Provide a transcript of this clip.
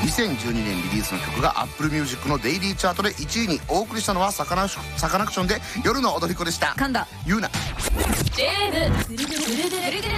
2012年リリースの曲が Apple Music のデイリーチャートで1位に。お送りしたのはサカナクションで夜の踊り子でした。 神田ゆうな。 ジェームぐるぐるぐるぐる